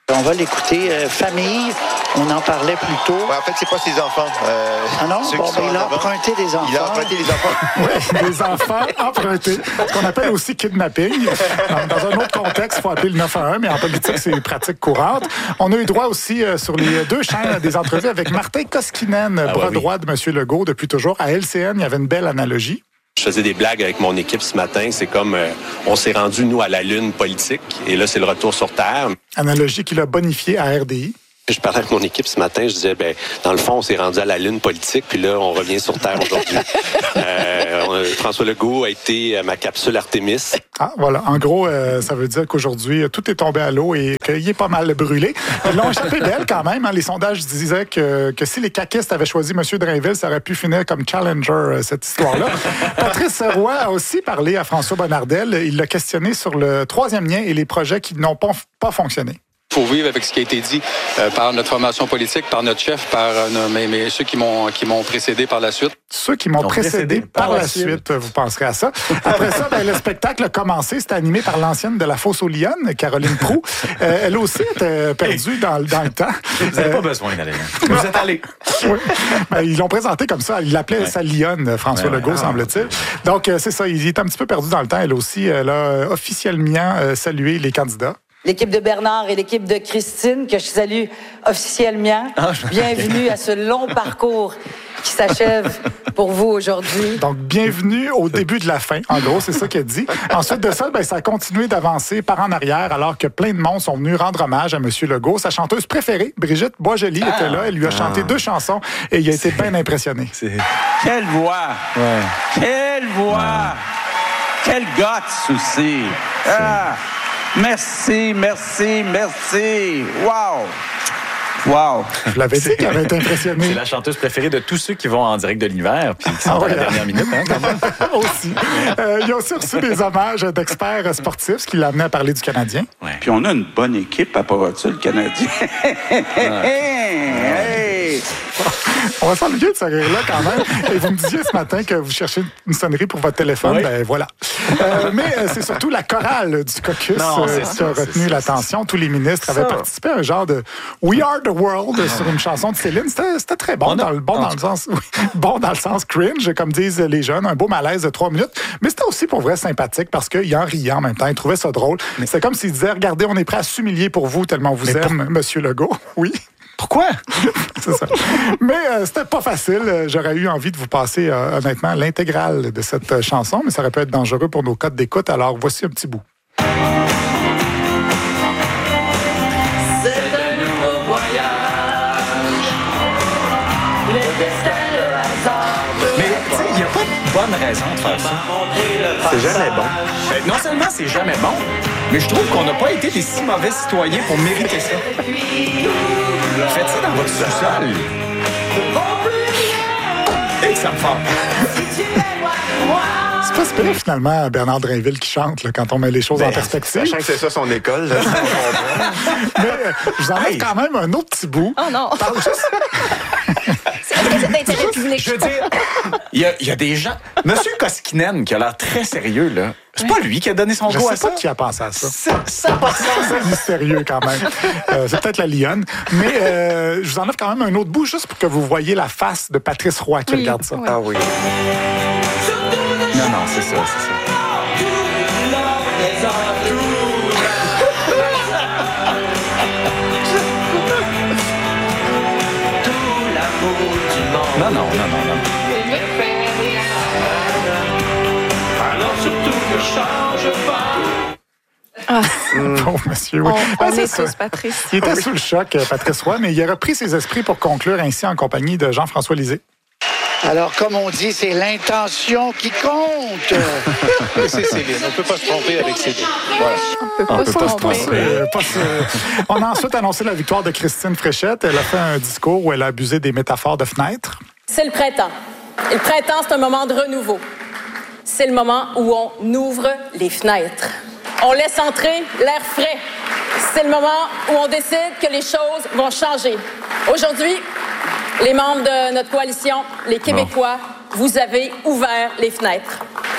On va l'écouter. Famille, on en parlait plus tôt. Ouais, en fait, c'est pas ses enfants. Ah non? Il a emprunté des enfants. Il a emprunté des enfants. Oui, des enfants empruntés. Ce qu'on appelle aussi kidnapping. Dans un autre contexte, il faut appeler le 911, mais en politique, c'est une pratique courante. On a eu droit aussi sur les deux chaînes à des entrevues avec Martin Koskinen, bras droit de M. Legault depuis toujours. À LCN, il y avait une belle analogie. Je faisais des blagues avec mon équipe ce matin. C'est comme on s'est rendu, nous, à la lune politique. Et là, c'est le retour sur Terre. Analogie qu'il a bonifiée à RDI. Je parlais avec mon équipe ce matin, je disais, dans le fond, on s'est rendu à la lune politique, puis là, on revient sur Terre aujourd'hui. François Legault a été ma capsule Artemis. Ah, voilà. En gros, ça veut dire qu'aujourd'hui, tout est tombé à l'eau et qu'il est pas mal brûlé. Ils l'ont échappé belle quand même. Les sondages disaient que si les caquistes avaient choisi M. Drainville, ça aurait pu finir comme challenger, cette histoire-là. Patrice Roy a aussi parlé à François Bonnardel. Il l'a questionné sur le troisième lien et les projets qui n'ont pas fonctionné. Il faut vivre avec ce qui a été dit par notre formation politique, par notre chef, par ceux qui m'ont précédé par la suite. Ceux qui m'ont précédé par la suite, vous penserez à ça. Après ça, le spectacle a commencé. C'était animé par l'ancienne de la Fosse aux Lyonnes, Caroline Proulx. Elle aussi était perdue dans le temps. Vous n'avez pas besoin d'aller. Vous êtes allés. Oui. Ils l'ont présenté comme ça. Il l'appelait sa Lyonne, François Legault, semble-t-il. Donc, c'est ça. Il est un petit peu perdu dans le temps. Elle aussi, elle a officiellement salué les candidats. L'équipe de Bernard et l'équipe de Christine, que je salue officiellement. Bienvenue à ce long parcours qui s'achève pour vous aujourd'hui. Donc, bienvenue au début de la fin. En gros, c'est ça qu'elle dit. Ensuite de ça, ça a continué d'avancer par en arrière, alors que plein de monde sont venus rendre hommage à M. Legault. Sa chanteuse préférée, Brigitte Boisjoli, était là. Elle lui a chanté 2 chansons et il a été bien impressionné. Quelle voix! Ouais. Quelle voix! Quel guts aussi! Merci. Wow! Je l'avais dit qu'elle avait été impressionnée. C'est la chanteuse préférée de tous ceux qui vont en direct de l'univers puis qui sont à la dernière minute. Quand même. Aussi. Il a aussi reçu des hommages d'experts sportifs, ce qui l'a amené à parler du Canadien. Ouais. Puis on a une bonne équipe à part ça, le Canadien. On va s'ennuyer de ce rire-là quand même. Et vous me disiez ce matin que vous cherchez une sonnerie pour votre téléphone. Oui. Voilà. Mais c'est surtout la chorale du caucus qui a retenu l'attention. Tous les ministres avaient participé à un genre de We Are the World sur une chanson de Céline. C'était très bon, dans le sens cringe, comme disent les jeunes. Un beau malaise de 3 minutes. Mais c'était aussi pour vrai sympathique parce qu'il en riait en même temps. Il trouvait ça drôle. C'est comme s'il disait, regardez, on est prêt à s'humilier pour vous tellement on vous aime, Monsieur Legault. Oui. Pourquoi? C'est ça. Mais c'était pas facile. J'aurais eu envie de vous passer, honnêtement, l'intégrale de cette chanson, mais ça aurait pu être dangereux pour nos codes d'écoute. Alors, voici un petit bout. C'est un nouveau voyage. Le destin, le hasard. Mais, tu sais, il n'y a pas de bonne raison de faire ça. C'est jamais bon. Non seulement c'est jamais bon, mais je trouve qu'on n'a pas été des si mauvais citoyens pour mériter ça. Faites ça dans votre sous-sol. Et que ça me fait. C'est pas super, finalement, Bernard Drainville qui chante là, quand on met les choses en perspective. Sachant que c'est ça son école. Là, mais je vous enlève quand même un autre petit bout. Oh non! C'est d'intérêt public. Je veux dire, il y a des gens... Monsieur Koskinen, qui a l'air très sérieux, là, c'est pas lui qui a donné son go à ça. Je sais pas qui a pensé à ça. C'est mystérieux quand même. C'est peut-être la Lyonne. Mais je vous enlève quand même un autre bout juste pour que vous voyez la face de Patrice Roy qui regarde ça. Ah oui. Non, c'est ça. Non. Alors surtout ne change pas. Pauvre monsieur, oui. On est tous, Patrice. Il était sous le choc, Patrice Roy, mais il a repris ses esprits pour conclure ainsi en compagnie de Jean-François Lisée. Alors, comme on dit, c'est l'intention qui compte. C'est Céline. On ne peut pas se tromper avec Céline. Voilà. On peut pas se tromper. On a ensuite annoncé la victoire de Christine Fréchette. Elle a fait un discours où elle a abusé des métaphores de fenêtres. C'est le printemps. Et le printemps, c'est un moment de renouveau. C'est le moment où on ouvre les fenêtres. On laisse entrer l'air frais. C'est le moment où on décide que les choses vont changer. Aujourd'hui, les membres de notre coalition, les Québécois, vous avez ouvert les fenêtres.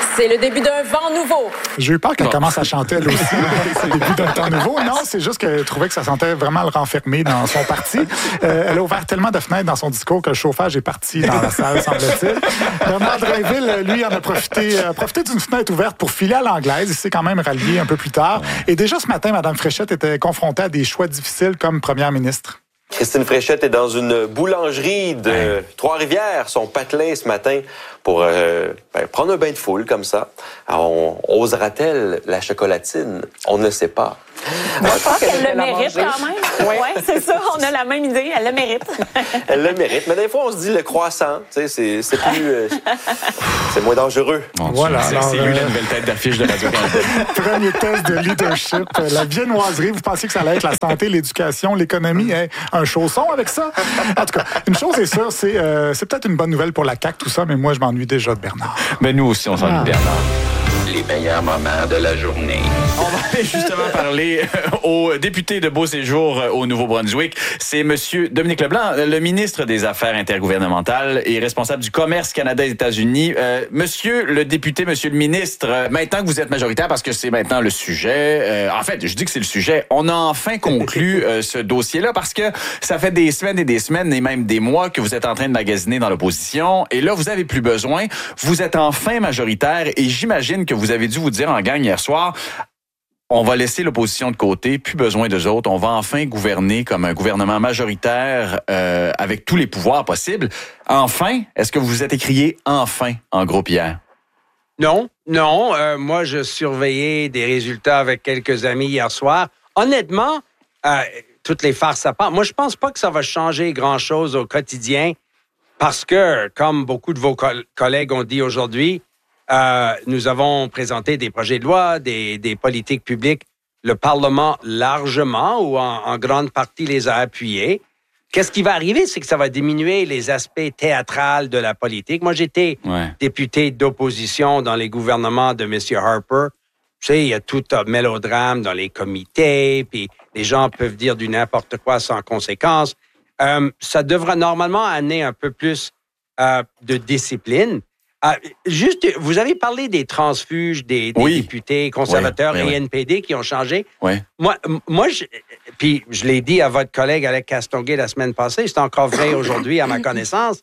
C'est le début d'un vent nouveau. J'ai eu peur qu'elle commence à chanter elle aussi. C'est le début d'un temps nouveau. Non, c'est juste qu'elle trouvait que ça sentait vraiment le renfermer dans son parti. Elle a ouvert tellement de fenêtres dans son discours que le chauffage est parti dans la salle, semble-t-il. Bernard Drinville, lui, en a profité d'une fenêtre ouverte pour filer à l'anglaise. Il s'est quand même rallié un peu plus tard. Et déjà ce matin, Mme Fréchette était confrontée à des choix difficiles comme première ministre. Christine Fréchette est dans une boulangerie de Trois-Rivières, son patelin ce matin, pour prendre un bain de foule comme ça. Alors, osera-t-elle la chocolatine? On ne sait pas. Je pense qu'elle le mérite quand même. Oui, c'est ça, on a la même idée, elle le mérite. Elle le mérite, mais des fois on se dit le croissant, tu sais, c'est plus... c'est moins dangereux. Voilà, c'est lui la nouvelle tête d'affiche de Radio-Canada. Premier test de leadership. La viennoiserie, vous pensiez que ça allait être la santé, l'éducation, l'économie, un chausson avec ça? En tout cas, une chose est sûre, c'est peut-être une bonne nouvelle pour la CAQ, tout ça, mais moi je m'ennuie déjà de Bernard. Mais nous aussi, on s'ennuie de Bernard. Les meilleurs moments de la journée. On va aller justement parler au député de Beauséjour au Nouveau-Brunswick. C'est M. Dominique Leblanc, le ministre des Affaires intergouvernementales et responsable du commerce Canada-États-Unis. Monsieur le député, monsieur le ministre, maintenant que vous êtes majoritaire, parce que c'est maintenant le sujet, en fait, je dis que c'est le sujet, on a enfin conclu ce dossier-là parce que ça fait des semaines et même des mois que vous êtes en train de magasiner dans l'opposition et là, vous avez plus besoin. Vous êtes enfin majoritaire et j'imagine que vous avez dû vous dire en gang hier soir, on va laisser l'opposition de côté, plus besoin d'eux autres. On va enfin gouverner comme un gouvernement majoritaire avec tous les pouvoirs possibles. Enfin, est-ce que vous vous êtes écrié enfin en groupe hier? Non. Moi, je surveillais des résultats avec quelques amis hier soir. Honnêtement, toutes les farces à part, moi, je pense pas que ça va changer grand-chose au quotidien parce que, comme beaucoup de vos collègues ont dit aujourd'hui, nous avons présenté des projets de loi, des politiques publiques. Le Parlement, largement ou en grande partie, les a appuyés. Qu'est-ce qui va arriver? C'est que ça va diminuer les aspects théâtrales de la politique. Moi, j'étais député d'opposition dans les gouvernements de M. Harper. Tu sais, il y a tout un mélodrame dans les comités, puis les gens peuvent dire du n'importe quoi sans conséquence. Ça devrait normalement amener un peu plus de discipline. Juste, vous avez parlé des transfuges des députés conservateurs et NPD qui ont changé. Oui. Moi, puis je l'ai dit à votre collègue Alec Castonguay la semaine passée, c'est encore vrai aujourd'hui à ma connaissance.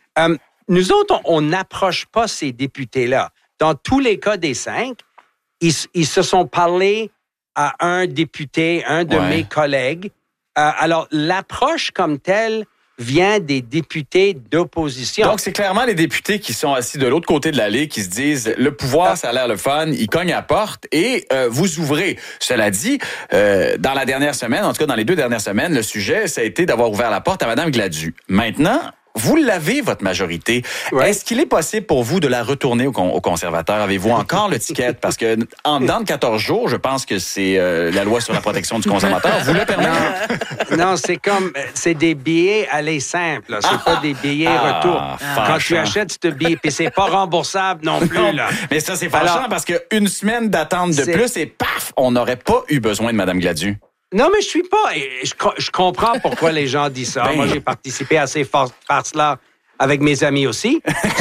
Nous autres, on n'approche pas ces députés-là. Dans tous les cas des 5, ils se sont parlé à un député, un de mes collègues. Alors, l'approche comme telle vient des députés d'opposition. Donc, c'est clairement les députés qui sont assis de l'autre côté de l'allée qui se disent, le pouvoir, ça a l'air le fun, ils cognent à la porte et vous ouvrez. Cela dit, dans la dernière semaine, en tout cas dans les 2 dernières semaines, le sujet, ça a été d'avoir ouvert la porte à Mme Gladu. Maintenant, vous l'avez, votre majorité. Ouais. Est-ce qu'il est possible pour vous de la retourner aux conservateurs? Avez-vous encore le ticket? Parce que en dedans de 14 jours, je pense que c'est la loi sur la protection du consommateur. Vous le permettez? Non, c'est des billets aller simples. C'est pas des billets retour. Quand tu achètes ce billet, puis c'est pas remboursable non plus. Là. Mais ça, c'est fâchant parce qu'une semaine d'attente de plus et paf, on n'aurait pas eu besoin de Mme Gladu. Non, mais je suis pas... Je comprends pourquoi les gens disent ça. Moi, j'ai participé à ces farces-là avec mes amis aussi.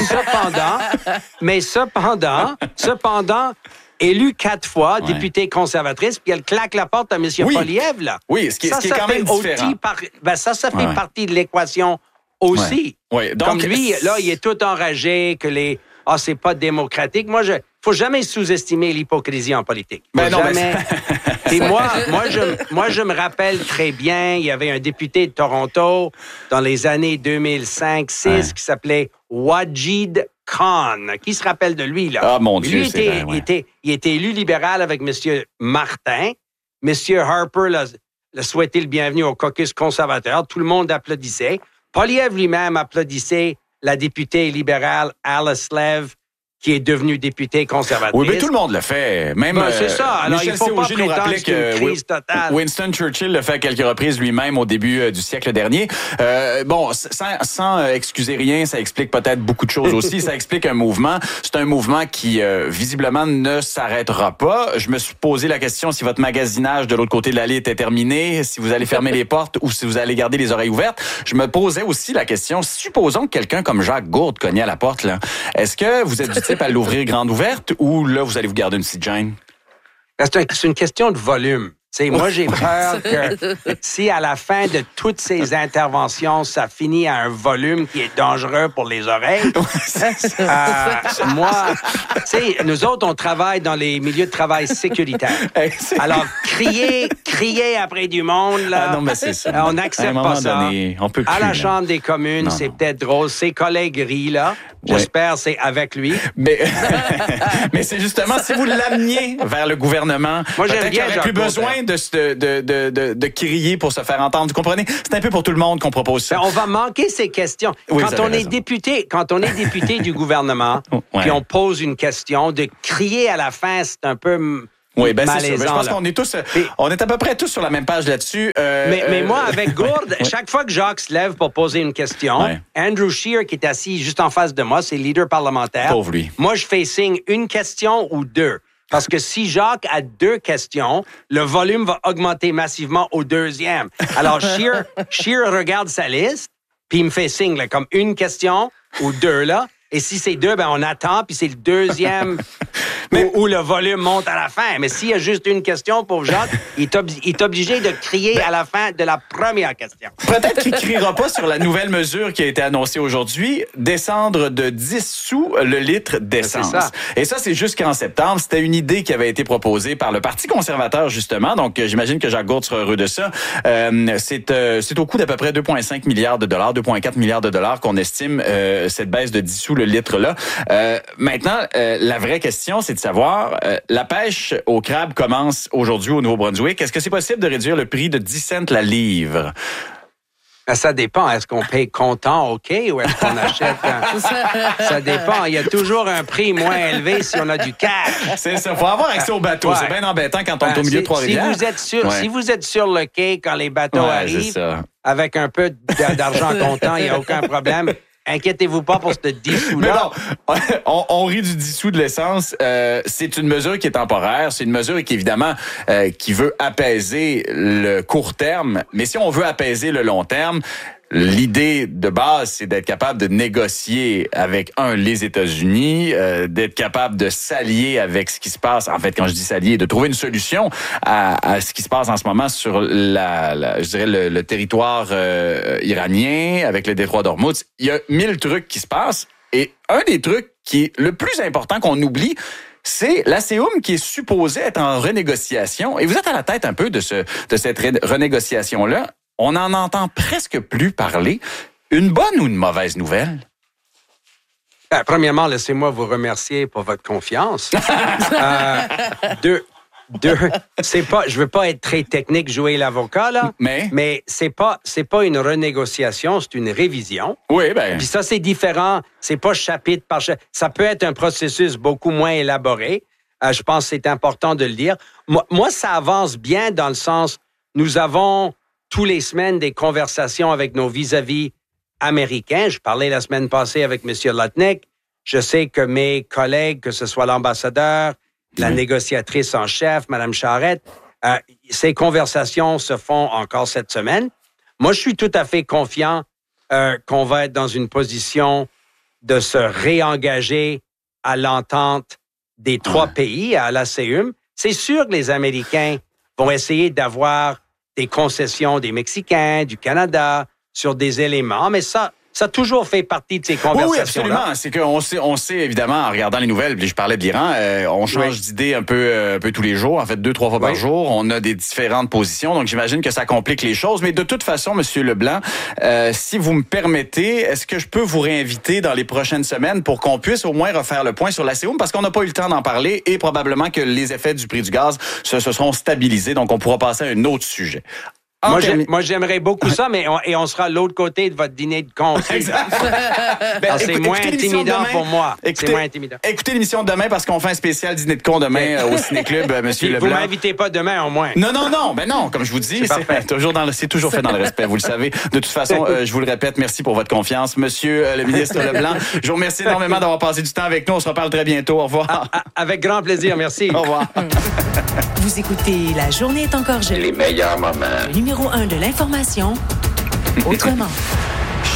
Cependant, élue 4 fois, députée conservatrice, puis elle claque la porte à M. Poilievre, là. Oui, ce qui est quand même différent. Ça fait partie de l'équation aussi. Ouais. Donc, comme lui, là, il est tout enragé que les... c'est pas démocratique. Faut jamais sous-estimer l'hypocrisie en politique. Et moi, je me rappelle très bien, il y avait un député de Toronto dans les années 2005-6 qui s'appelait Wajid Khan. Qui se rappelle de lui, là? Ah, mon Dieu, il était élu libéral avec M. Martin. M. Harper l'a souhaité le bienvenu au caucus conservateur. Tout le monde applaudissait. Poilievre lui-même applaudissait la députée libérale Alice Lev, qui est devenue députée conservatrice. Oui, mais tout le monde le fait. Même c'est ça. Alors, Michel il faut pas nous rappelait que crise totale. Winston Churchill le fait à quelques reprises lui-même au début du siècle dernier. Sans excuser rien, ça explique peut-être beaucoup de choses aussi. Ça explique un mouvement. C'est un mouvement qui, visiblement, ne s'arrêtera pas. Je me suis posé la question si votre magasinage de l'autre côté de l'allée était terminé, si vous allez fermer les portes ou si vous allez garder les oreilles ouvertes. Je me posais aussi la question, supposons que quelqu'un comme Jacques Gourde cognait à la porte, là. Est-ce que vous êtes du type principe à l'ouvrir grande ouverte ou là, vous allez vous garder une petite gêne? C'est une question de volume. T'sais, moi, j'ai peur que si à la fin de toutes ces interventions, ça finit à un volume qui est dangereux pour les oreilles, moi, nous autres, on travaille dans les milieux de travail sécuritaires. Alors, crier après du monde, là, non, mais c'est ça. On n'accepte pas ça. Donné, on peut plus, à la là. Chambre des communes, c'est peut-être drôle. Ses collègues rient, là. J'espère c'est avec lui. Mais c'est justement, si vous l'ameniez vers le gouvernement, moi, j'aime peut-être qu'il n'y aurait plus besoin de crier pour se faire entendre. Vous comprenez? C'est un peu pour tout le monde qu'on propose ça. On va manquer ces questions. Oui, quand on est député du gouvernement, puis on pose une question, de crier à la fin, c'est un peu... Oui, ben c'est sûr. malaisant, Je pense là. qu'on est tous, on est à peu près tous sur la même page là-dessus. Mais moi, avec Gourde, chaque fois que Jacques se lève pour poser une question, Andrew Scheer, qui est assis juste en face de moi, c'est le leader parlementaire. Pauvre lui. Moi, je fais signe une question ou deux. Parce que si Jacques a deux questions, le volume va augmenter massivement au deuxième. Alors, Scheer regarde sa liste, puis il me fait signe, là, comme une question ou deux, là. Et si c'est deux, ben on attend, puis c'est le deuxième où le volume monte à la fin. Mais s'il y a juste une question pour Jacques, il est obligé de crier à la fin de la première question. Peut-être qu'il ne criera pas sur la nouvelle mesure qui a été annoncée aujourd'hui, descendre de 10 sous le litre d'essence. C'est ça. Et ça, c'est jusqu'en septembre. C'était une idée qui avait été proposée par le Parti conservateur, justement. Donc, j'imagine que Jacques Gourde sera heureux de ça. C'est au coût d'à peu près 2,5 milliards de dollars, 2,4 milliards de dollars qu'on estime cette baisse de 10 sous le litre-là. Maintenant, la vraie question, c'est de savoir, la pêche au crabe commence aujourd'hui au Nouveau-Brunswick. Est-ce que c'est possible de réduire le prix de 10 cents la livre? Ça dépend. Est-ce qu'on paye comptant, OK, ou est-ce qu'on achète... Ça dépend. Il y a toujours un prix moins élevé si on a du cash. C'est ça. Il faut avoir accès au bateau. Ouais. C'est bien embêtant quand on est au milieu de Trois-Rivières. Si vous êtes sur le quai quand les bateaux arrivent, avec un peu d'argent comptant, il n'y a aucun problème. Inquiétez-vous pas pour ce 10 sous-là. Mais bon, on rit du 10 sous de l'essence. C'est une mesure qui est temporaire. C'est une mesure qui, évidemment, qui veut apaiser le court terme. Mais si on veut apaiser le long terme, l'idée de base, c'est d'être capable de négocier avec, les États-Unis, d'être capable de s'allier avec ce qui se passe. En fait, quand je dis s'allier, de trouver une solution à ce qui se passe en ce moment sur je dirais le territoire iranien, avec le détroit d'Ormuz. Il y a 1000 trucs qui se passent. Et un des trucs qui est le plus important qu'on oublie, c'est l'ASEUM qui est supposé être en renégociation. Et vous êtes à la tête un peu de cette renégociation-là. On n'en entend presque plus parler. Une bonne ou une mauvaise nouvelle? Premièrement, laissez-moi vous remercier pour votre confiance. Deux, c'est pas, je veux pas être très technique, jouer l'avocat, là. Mais c'est pas une renégociation, c'est une révision. Oui, ben. Puis ça, c'est différent. C'est pas chapitre par chapitre. Ça peut être un processus beaucoup moins élaboré. Je pense que c'est important de le dire. Moi, ça avance bien dans le sens, nous avons tous les semaines des conversations avec nos vis-à-vis américains. Je parlais la semaine passée avec M. Lutnick. Je sais que mes collègues, que ce soit l'ambassadeur, la négociatrice en chef, Mme Charette, ces conversations se font encore cette semaine. Moi, je suis tout à fait confiant qu'on va être dans une position de se réengager à l'entente des trois pays, à l'ASEUM. C'est sûr que les Américains vont essayer d'avoir des concessions des Mexicains, du Canada, sur des éléments, mais ça a toujours fait partie de ces conversations-là. Oui, absolument. C'est qu'on sait évidemment, en regardant les nouvelles, puis je parlais de l'Iran, on change d'idée un peu tous les jours, en fait 2-3 fois par jour. On a des différentes positions, donc j'imagine que ça complique les choses. Mais de toute façon, M. Leblanc, si vous me permettez, est-ce que je peux vous réinviter dans les prochaines semaines pour qu'on puisse au moins refaire le point sur l'ASEUM, parce qu'on n'a pas eu le temps d'en parler et probablement que les effets du prix du gaz se seront stabilisés, donc on pourra passer à un autre sujet. Moi, j'aimerais beaucoup ça, mais on sera de l'autre côté de votre dîner de con. Exact. C'est moins intimidant pour moi. C'est moins intimidant. Écoutez l'émission de demain parce qu'on fait un spécial dîner de con demain au Ciné-Club, M. Leblanc. Vous m'invitez pas demain, au moins. Non. Ben non, comme je vous dis, c'est toujours fait dans le respect, vous le savez. De toute façon, je vous le répète, merci pour votre confiance. Monsieur le ministre Leblanc, je vous remercie énormément d'avoir passé du temps avec nous. On se reparle très bientôt. Au revoir. Avec grand plaisir, merci. Au revoir. Vous écoutez La journée est encore jeune. Les meilleurs moments. Le numéro 1 de l'information, autrement.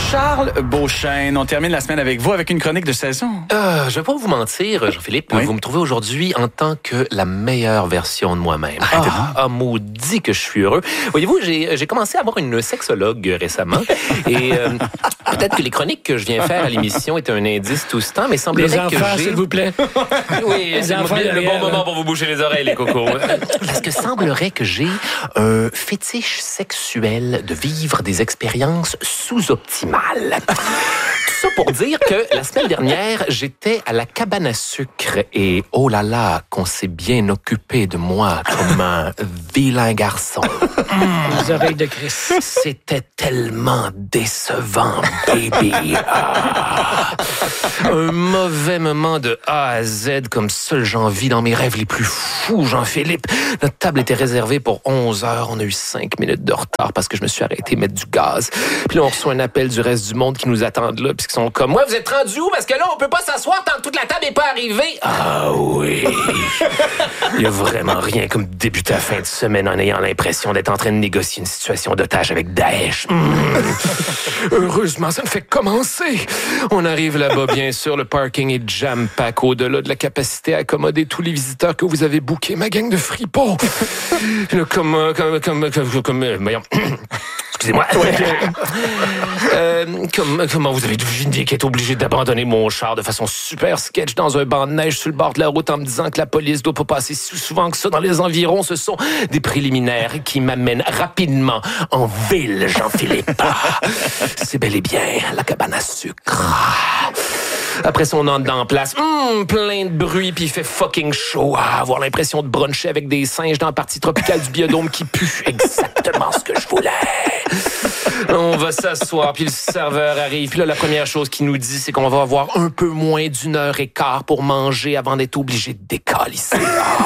Charles Beauchesne, on termine la semaine avec vous avec une chronique de saison. Je vais pas vous mentir, Jean-Philippe, vous me trouvez aujourd'hui en tant que la meilleure version de moi-même. Maudit que je suis heureux. Voyez-vous, j'ai commencé à avoir une sexologue récemment et peut-être que les chroniques que je viens faire à l'émission étaient un indice tout ce temps, mais semblerait les enfants, que j'ai... s'il vous plaît. Oui, c'est le bon moment pour vous boucher les oreilles, les cocos. Parce que semblerait que j'ai un fétiche sexuel de vivre des expériences sous-optimales. Tout ça pour dire que la semaine dernière, j'étais à la cabane à sucre et oh là là, qu'on s'est bien occupé de moi comme un vilain garçon. Les oreilles de Christ. C'était tellement décevant, baby. Un mauvais moment de A à Z comme seul j'en vis dans mes rêves les plus fous, Jean-Philippe. Notre table était réservée pour 11 heures. On a eu 5 minutes de retard parce que je me suis arrêté mettre du gaz. Puis là, on reçoit un appel du reste du monde qui nous attendent là, puis qui sont comme « Ouais, vous êtes rendus où? Parce que là, on peut pas s'asseoir tant que toute la table n'est pas arrivée. » Ah oui! Il y a vraiment rien comme débuter la fin de semaine en ayant l'impression d'être en train de négocier une situation d'otage avec Daesh. Heureusement, ça ne fait que commencer. On arrive là-bas, bien sûr, le parking est jam-pack au-delà de la capacité à accommoder tous les visiteurs que vous avez bookés, ma gang de fripons. Là, voyons. Excusez-moi. Comment vous avez deviné qu'être obligé d'abandonner mon char de façon super sketch dans un banc de neige sur le bord de la route en me disant que la police doit pas passer si souvent que ça dans les environs? Ce sont des préliminaires qui m'amènent rapidement en ville, Jean-Philippe. C'est bel et bien la cabane à sucre. Après ça, on entre dans la place. Plein de bruit, puis il fait fucking chaud. Avoir l'impression de bruncher avec des singes dans la partie tropicale du biodôme qui pue. Exactement ce que je voulais. On va s'asseoir, puis le serveur arrive. Puis là, la première chose qu'il nous dit, c'est qu'on va avoir un peu moins d'1h15 pour manger avant d'être obligé de décalisser.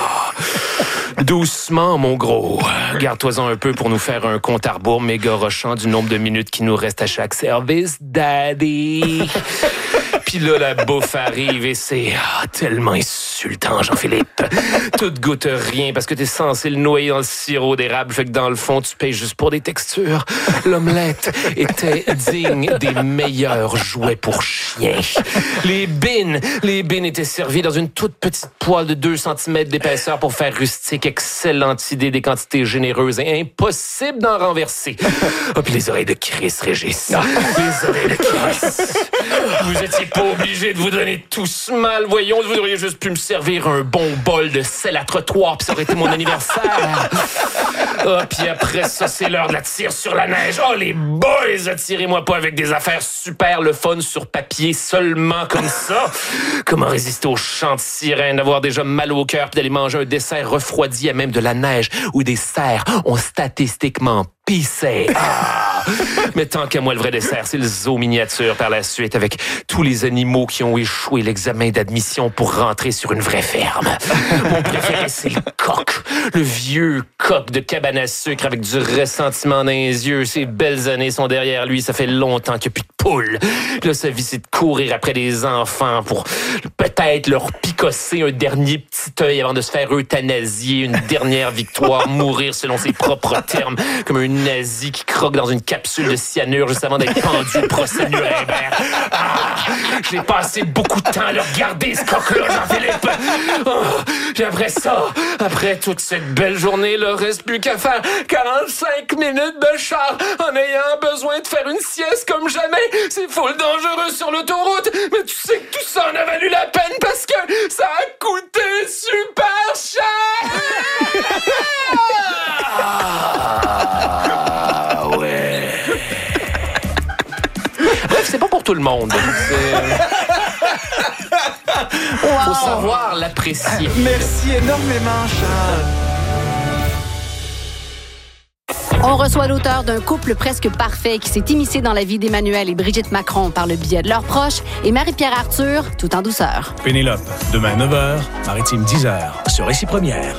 Doucement, mon gros. Garde-toi-en un peu pour nous faire un compte à rebours méga rochant du nombre de minutes qui nous reste à chaque service, daddy. Puis là, la bouffe arrive et c'est tellement insultant, Jean-Philippe. Tout goûte rien parce que t'es censé le noyer dans le sirop d'érable. Fait que dans le fond, tu payes juste pour des textures. L'omelette était digne des meilleurs jouets pour chiens. Les bines étaient servies dans une toute petite poêle de 2 cm d'épaisseur pour faire rustique. Excellente idée, des quantités généreuses et impossible d'en renverser. Puis les oreilles de Chris, Régis. Les oreilles de Chris. Vous étiez pas obligé de vous donner tous mal, voyons. Vous auriez juste pu me servir un bon bol de sel à trottoir, puis ça aurait été mon anniversaire. Puis après ça, c'est l'heure de la tire sur la neige. Les boys, attirez-moi pas avec des affaires super le fun sur papier seulement comme ça. Comment résister au chant de sirène, d'avoir déjà mal au cœur, puis d'aller manger un dessert refroidi à même de la neige, où des cerfs ont statistiquement pissé. Mais tant qu'à moi, le vrai dessert, c'est le zoo miniature par la suite, avec tous les animaux qui ont échoué l'examen d'admission pour rentrer sur une vraie ferme. Mon préféré, c'est le coq. Le vieux coq de cabane à sucre avec du ressentiment dans les yeux. Ses belles années sont derrière lui. Ça fait longtemps qu'il n'y a plus de poules. Puis là, sa vie, c'est de courir après des enfants pour peut-être leur picosser un dernier petit œil avant de se faire euthanasier, une dernière victoire, mourir selon ses propres termes, comme un nazi qui croque dans une capsule de cyanure juste avant d'être pendu au procès Nuremberg. J'ai passé beaucoup de temps à le regarder, ce coq-là, Jean-Philippe. Puis après ça, après toute cette belle journée, il ne reste plus qu'à faire 45 minutes de char en ayant besoin de faire une sieste comme jamais. C'est full dangereux sur l'autoroute, mais tu sais que tout ça en a valu la peine parce que ça a coûté super cher. Ouais. Bref, c'est pas pour tout le monde. Faut savoir l'apprécier. Merci énormément, Charles. On reçoit l'auteur d'un couple presque parfait qui s'est immiscé dans la vie d'Emmanuel et Brigitte Macron par le biais de leurs proches et Marie-Pierre Arthur, tout en douceur. Pénélope, demain 9h, Maritime 10h, sur Récit Première.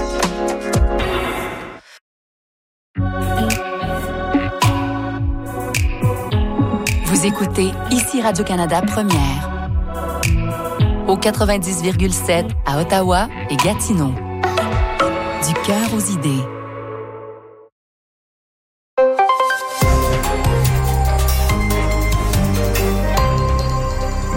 Vous écoutez ici Radio-Canada Première. Au 90,7 à Ottawa et Gatineau. Du cœur aux idées.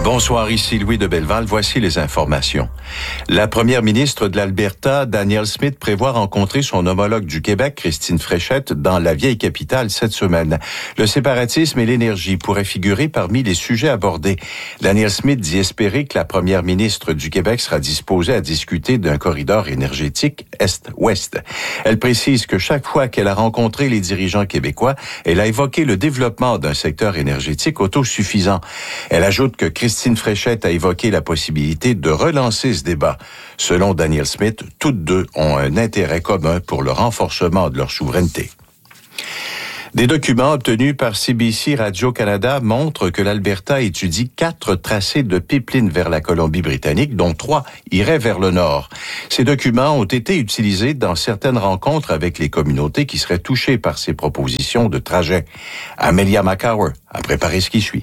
Bonsoir, ici Louis de Belleval. Voici les informations. La première ministre de l'Alberta, Danielle Smith, prévoit rencontrer son homologue du Québec, Christine Fréchette, dans la vieille capitale cette semaine. Le séparatisme et l'énergie pourraient figurer parmi les sujets abordés. Danielle Smith dit espérer que la première ministre du Québec sera disposée à discuter d'un corridor énergétique Est-Ouest. Elle précise que chaque fois qu'elle a rencontré les dirigeants québécois, elle a évoqué le développement d'un secteur énergétique autosuffisant. Elle ajoute que Christine Fréchette a évoqué la possibilité de relancer ce débat. Selon Danielle Smith, toutes deux ont un intérêt commun pour le renforcement de leur souveraineté. Des documents obtenus par CBC Radio-Canada montrent que l'Alberta étudie 4 tracés de pipeline vers la Colombie-Britannique, dont 3 iraient vers le nord. Ces documents ont été utilisés dans certaines rencontres avec les communautés qui seraient touchées par ces propositions de trajet. Amelia McCower a préparé ce qui suit.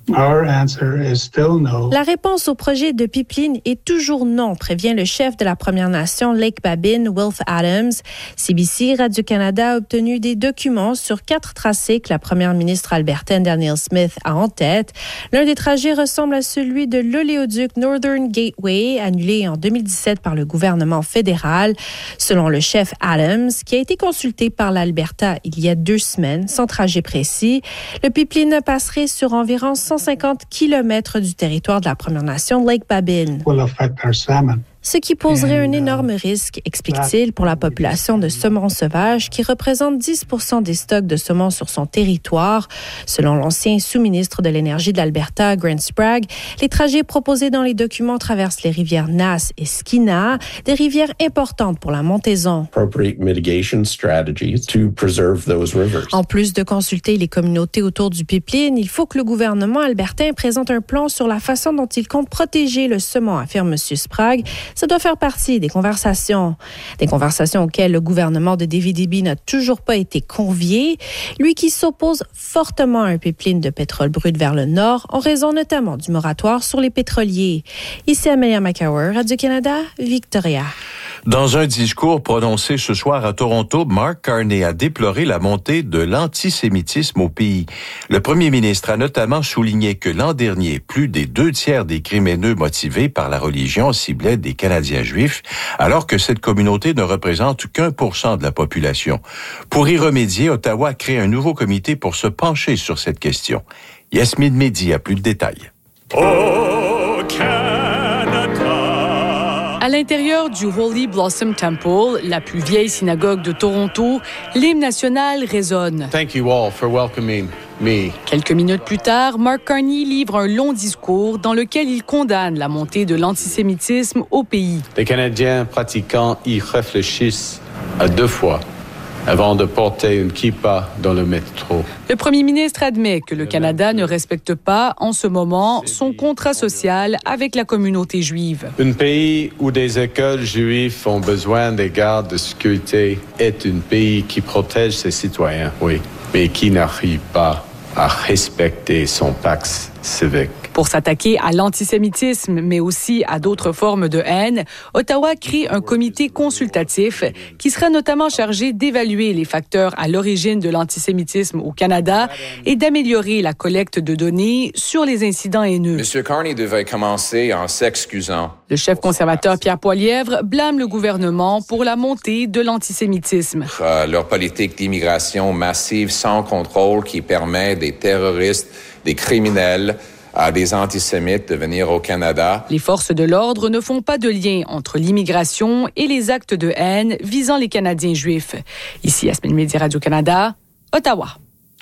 La réponse au projet de pipeline est toujours non, prévient le chef de la Première Nation Lake Babine, Wilf Adams. CBC Radio-Canada a obtenu des documents sur 4 tracés que la première ministre albertaine Danielle Smith a en tête. L'un des trajets ressemble à celui de l'oléoduc Northern Gateway, annulé en 2017 par le gouvernement fédéral. Selon le chef Adams, qui a été consulté par l'Alberta il y a 2 semaines, sans trajet précis, le pipeline passerait sur environ 150 kilomètres du territoire de la Première Nation Lake Babine. Ce qui poserait un énorme risque, explique-t-il, pour la population de saumon sauvage qui représente 10% des stocks de saumon sur son territoire. Selon l'ancien sous-ministre de l'Énergie de l'Alberta, Grant Sprague, les trajets proposés dans les documents traversent les rivières Nass et Skeena, des rivières importantes pour la montaison. En plus de consulter les communautés autour du pipeline, il faut que le gouvernement albertain présente un plan sur la façon dont il compte protéger le saumon, affirme M. Sprague. Ça doit faire partie des conversations auxquelles le gouvernement de David Eby n'a toujours pas été convié, lui qui s'oppose fortement à un pipeline de pétrole brut vers le nord, en raison notamment du moratoire sur les pétroliers. Ici Amelia McCower, Radio-Canada, Victoria. Dans un discours prononcé ce soir à Toronto, Mark Carney a déploré la montée de l'antisémitisme au pays. Le premier ministre a notamment souligné que l'an dernier, plus des 2/3 des crimes haineux motivés par la religion ciblaient des Canadiens juifs, alors que cette communauté ne représente qu'1% de la population. Pour y remédier, Ottawa a créé un nouveau comité pour se pencher sur cette question. Yasmine Mehdi a plus de détails. À l'intérieur du Holy Blossom Temple, la plus vieille synagogue de Toronto, l'hymne national résonne. Thank you all for welcoming me. Quelques minutes plus tard, Mark Carney livre un long discours dans lequel il condamne la montée de l'antisémitisme au pays. Les Canadiens pratiquants y réfléchissent à 2 fois avant de porter une kippa dans le métro. Le premier ministre admet que le Canada ne respecte pas, en ce moment, son contrat social avec la communauté juive. Un pays où des écoles juives ont besoin des gardes de sécurité est un pays qui protège ses citoyens, oui, mais qui n'arrive pas à respecter son pacte civique. Pour s'attaquer à l'antisémitisme, mais aussi à d'autres formes de haine, Ottawa crée un comité consultatif qui sera notamment chargé d'évaluer les facteurs à l'origine de l'antisémitisme au Canada et d'améliorer la collecte de données sur les incidents haineux. M. Carney devait commencer en s'excusant. Le chef conservateur Pierre Poilievre blâme le gouvernement pour la montée de l'antisémitisme. Leur politique d'immigration massive sans contrôle qui permet des terroristes, des criminels, à des antisémites de venir au Canada. Les forces de l'ordre ne font pas de lien entre l'immigration et les actes de haine visant les Canadiens juifs. Ici, Yasmine Mehdi, Radio-Canada, Ottawa.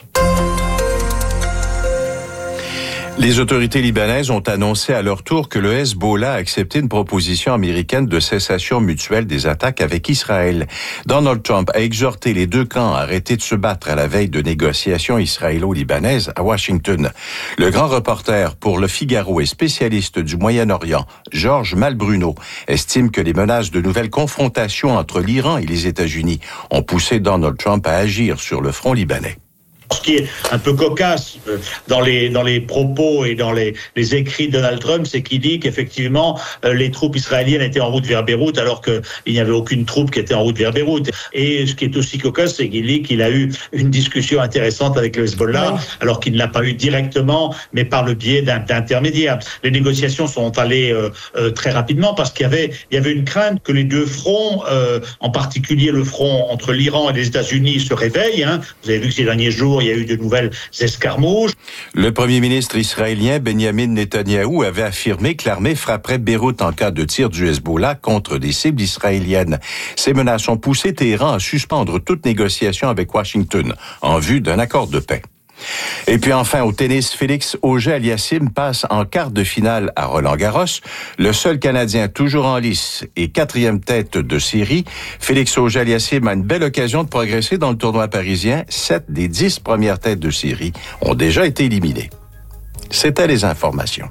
Les autorités libanaises ont annoncé à leur tour que le Hezbollah a accepté une proposition américaine de cessation mutuelle des attaques avec Israël. Donald Trump a exhorté les 2 camps à arrêter de se battre à la veille de négociations israélo-libanaises à Washington. Le grand reporter pour Le Figaro et spécialiste du Moyen-Orient, Georges Malbruno, estime que les menaces de nouvelles confrontations entre l'Iran et les États-Unis ont poussé Donald Trump à agir sur le front libanais. Ce qui est un peu cocasse dans les propos et dans les écrits de Donald Trump, c'est qu'il dit qu'effectivement les troupes israéliennes étaient en route vers Beyrouth alors qu'il n'y avait aucune troupe qui était en route vers Beyrouth. Et ce qui est aussi cocasse, c'est qu'il dit qu'il a eu une discussion intéressante avec le Hezbollah, alors qu'il ne l'a pas eu directement, mais par le biais d'intermédiaires. Les négociations sont allées très rapidement parce qu'il y avait une crainte que les deux fronts, en particulier le front entre l'Iran et les États-Unis, se réveillent. Vous avez vu que ces derniers jours, il y a eu de nouvelles escarmouches. Le premier ministre israélien Benjamin Netanyahou avait affirmé que l'armée frapperait Beyrouth en cas de tir du Hezbollah contre des cibles israéliennes. Ces menaces ont poussé Téhéran à suspendre toute négociation avec Washington en vue d'un accord de paix. Et puis enfin, au tennis, Félix Auger-Aliassime passe en quart de finale à Roland-Garros. Le seul Canadien toujours en lice et 4e tête de série, Félix Auger-Aliassime a une belle occasion de progresser dans le tournoi parisien. 7 des 10 premières têtes de série ont déjà été éliminées. C'était les informations.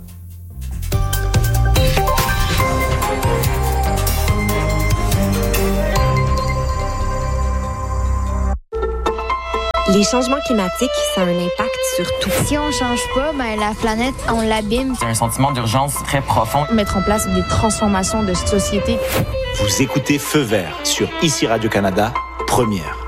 Les changements climatiques, ça a un impact sur tout. Si on change pas, la planète, on l'abîme. C'est un sentiment d'urgence très profond. Mettre en place des transformations de société. Vous écoutez Feu vert sur ICI Radio-Canada, première.